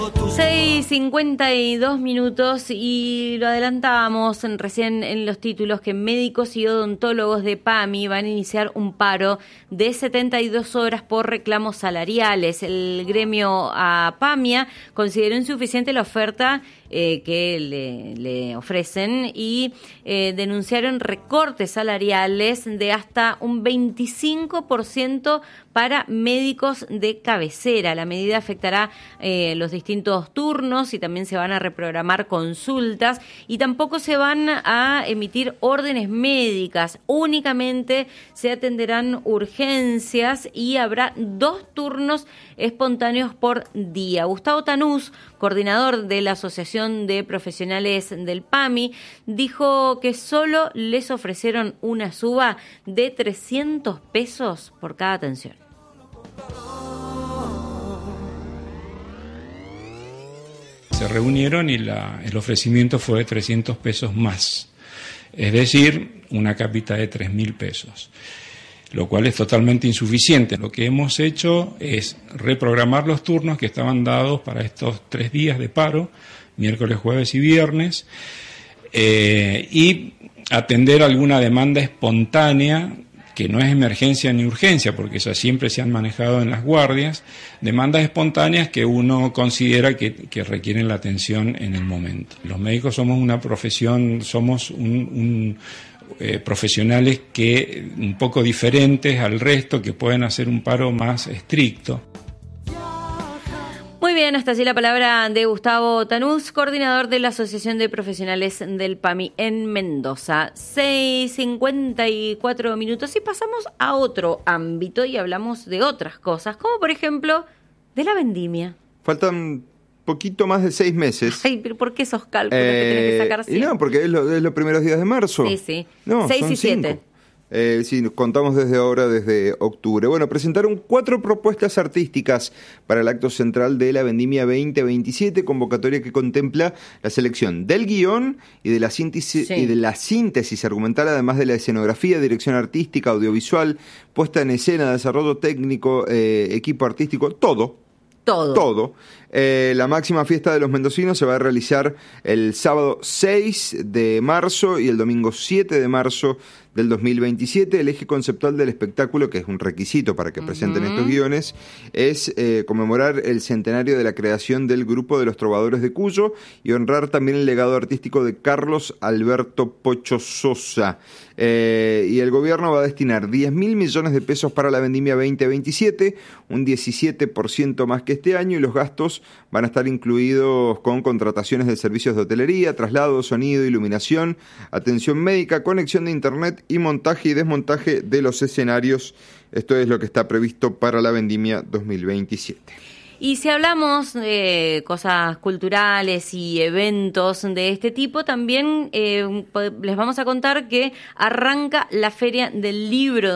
6:52 y lo adelantábamos recién en los títulos que médicos y odontólogos de PAMI van a iniciar un paro de 72 horas por reclamos salariales. El gremio APAMIA consideró insuficiente la oferta que le ofrecen y denunciaron recortes salariales de hasta un 25% para médicos de cabecera. La medida afectará los distintos turnos y también se van a reprogramar consultas y tampoco se van a emitir órdenes médicas. Únicamente se atenderán urgencias y habrá 2 turnos espontáneos por día. Gustavo Tanús, coordinador de la Asociación de Profesionales del PAMI, dijo que solo les ofrecieron una suba de 300 pesos por cada atención. Se reunieron y el ofrecimiento fue de 300 pesos más, es decir, una cápita de 3.000 pesos, lo cual es totalmente insuficiente. Lo que hemos hecho es reprogramar los turnos que estaban dados para estos 3 días de paro, miércoles, jueves y viernes, y atender alguna demanda espontánea, que no es emergencia ni urgencia, porque esas siempre se han manejado en las guardias, demandas espontáneas que uno considera que requieren la atención en el momento. Los médicos somos una profesión, somos profesionales que un poco diferentes al resto, que pueden hacer un paro más estricto. Muy bien, hasta allí la palabra de Gustavo Tanús, coordinador de la Asociación de Profesionales del PAMI en Mendoza. 6:54 y pasamos a otro ámbito y hablamos de otras cosas, como por ejemplo de la vendimia. Faltan poquito más de 6 meses. Ay, pero ¿por qué esos cálculos que tenés que sacar siempre? Y no, porque es los primeros días de marzo. Sí. No, 6 son y 7. 5. Sí, nos contamos desde ahora, desde octubre. Bueno, presentaron 4 propuestas artísticas para el acto central de la Vendimia 2027, convocatoria que contempla la selección del guión y de la síntesis argumental, además de la escenografía, dirección artística, audiovisual, puesta en escena, desarrollo técnico, equipo artístico, todo. La máxima fiesta de los mendocinos se va a realizar el sábado 6 de marzo y el domingo 7 de marzo del 2027. El eje conceptual del espectáculo, que es un requisito para que presenten estos guiones, es conmemorar el centenario de la creación del grupo de los Trovadores de Cuyo y honrar también el legado artístico de Carlos Alberto Pocho Sosa. Y el gobierno va a destinar 10.000 millones de pesos para la Vendimia 2027, un 17% más que este año, y los gastos van a estar incluidos con contrataciones de servicios de hotelería, traslado, sonido, iluminación, atención médica, conexión de internet y montaje y desmontaje de los escenarios. Esto es lo que está previsto para la Vendimia 2027. Y si hablamos de cosas culturales y eventos de este tipo, también les vamos a contar que arranca la Feria del Libro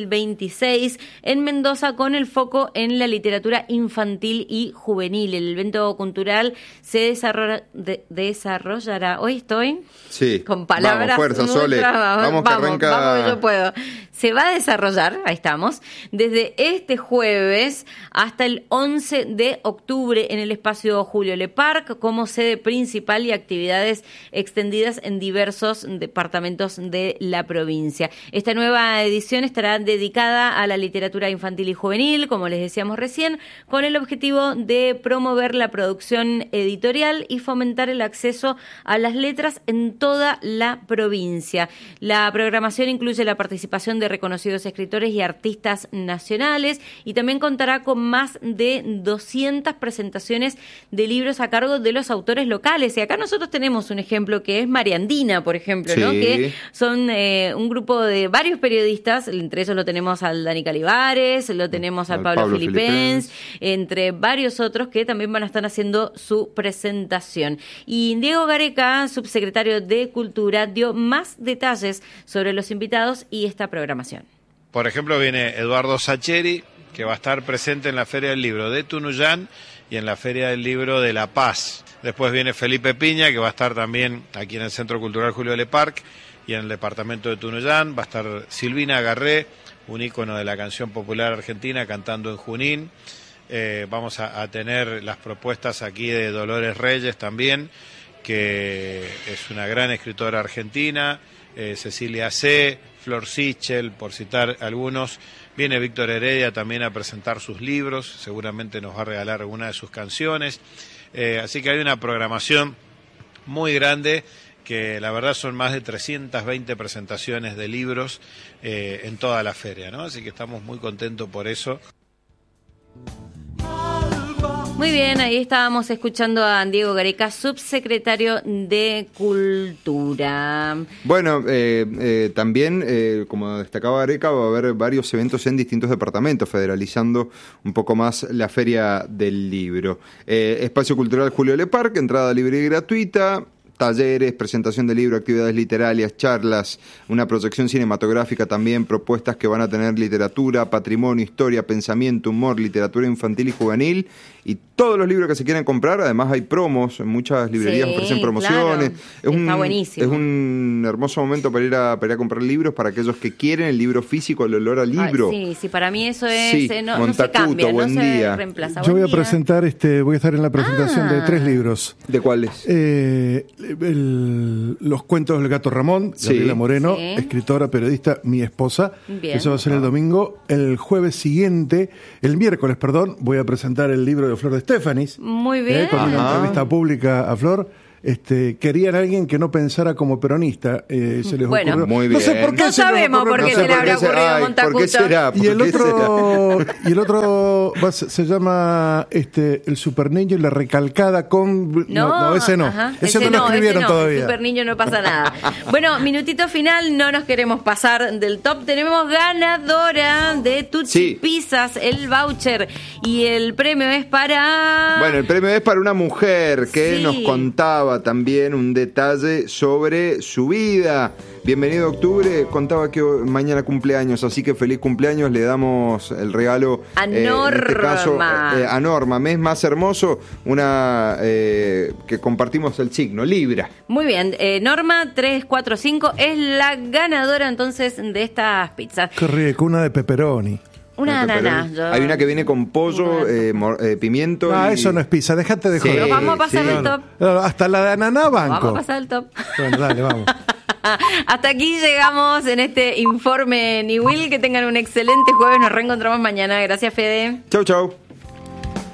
2026 en Mendoza con el foco en la literatura infantil y juvenil. El evento cultural se desarrollará. Hoy estoy con palabras. Vamos, fuerza, Sole. Vamos, que arranca. Vamos, que yo puedo. Se va a desarrollar, ahí estamos, desde este jueves hasta el 11 de octubre en el espacio Julio Le Parc como sede principal y actividades extendidas en diversos departamentos de la provincia. Esta nueva edición estará dedicada a la literatura infantil y juvenil, como les decíamos recién, con el objetivo de promover la producción editorial y fomentar el acceso a las letras en toda la provincia. La programación incluye la participación de reconocidos escritores y artistas nacionales y también contará con más de 200 presentaciones de libros a cargo de los autores locales. Y acá nosotros tenemos un ejemplo que es Mariandina, por ejemplo, ¿no? Que son un grupo de varios periodistas, entre ellos lo tenemos al Dani Calibares, lo tenemos al Pablo Filipens, entre varios otros que también van a estar haciendo su presentación. Y Diego Gareca, subsecretario de Cultura, dio más detalles sobre los invitados y esta programación. Por ejemplo, viene Eduardo Sacheri, que va a estar presente en la Feria del Libro de Tunuyán y en la Feria del Libro de La Paz. Después viene Felipe Piña, que va a estar también aquí en el Centro Cultural Julio Le Parc y en el departamento de Tunuyán. Va a estar Silvina Garré, un ícono de la canción popular argentina, cantando en Junín. Vamos a tener las propuestas aquí de Dolores Reyes también, que es una gran escritora argentina, Cecilia C., Flor Sichel, por citar algunos. Viene Víctor Heredia también a presentar sus libros, seguramente nos va a regalar alguna de sus canciones. Así que hay una programación muy grande, que la verdad son más de 320 presentaciones de libros en toda la feria, ¿no? Así que estamos muy contentos por eso. Muy bien, ahí estábamos escuchando a Diego Gareca, subsecretario de Cultura. Bueno, también, como destacaba Gareca, va a haber varios eventos en distintos departamentos, federalizando un poco más la Feria del Libro. Espacio Cultural Julio Le Parc, entrada libre y gratuita. Talleres, presentación de libro, actividades literarias, charlas, una proyección cinematográfica también, propuestas que van a tener literatura, patrimonio, historia, pensamiento, humor, literatura infantil y juvenil, y todos los libros que se quieran comprar. Además hay promos, en muchas librerías ofrecen promociones. Claro. Está buenísimo. Es un hermoso momento para ir a comprar libros para aquellos que quieren el libro físico, el olor al libro. Sí, para mí eso es, sí, no se cambia, buen no día. se reemplaza. Yo voy a presentar, voy a estar en la presentación de 3 libros. ¿De cuáles? Los cuentos del gato Ramón, Gabriela Moreno, escritora, periodista, mi esposa. Bien. Eso va a ser el domingo. El miércoles, voy a presentar el libro de Flor de Estefanis. Muy bien. Con una entrevista pública a Flor. Querían a alguien que no pensara como peronista, se les ocurrió. Muy bien. No sé por qué no sabemos por qué se le habrá ocurrido a Montacuto. ¿Por qué será? Y el otro se llama El Super Niño y la Recalcada con... No, ese no. Ajá, ese no lo escribieron todavía. El Super Niño no pasa nada. Bueno, minutito final, no nos queremos pasar del top. Tenemos ganadora de Tucci Pizzas, el voucher. Y el premio es para... Bueno, el premio es para una mujer que nos contaba también un detalle sobre su vida. Bienvenido octubre, contaba que mañana cumpleaños, así que feliz cumpleaños, le damos el regalo a Norma. En este caso, a Norma, mes más hermoso, una que compartimos el signo, Libra. Muy bien, Norma 345 es la ganadora entonces de estas pizzas. Qué rico, una de pepperoni. Una ananá. Hay una que viene con pollo, pimiento. Eso no es pizza, déjate de joder. Pero vamos a pasar el top. Hasta la de ananá banco. Vamos a pasar el top. Bueno, dale, vamos. Hasta aquí llegamos en este informe Niwil. Que tengan un excelente jueves. Nos reencontramos mañana. Gracias, Fede. Chau, chau.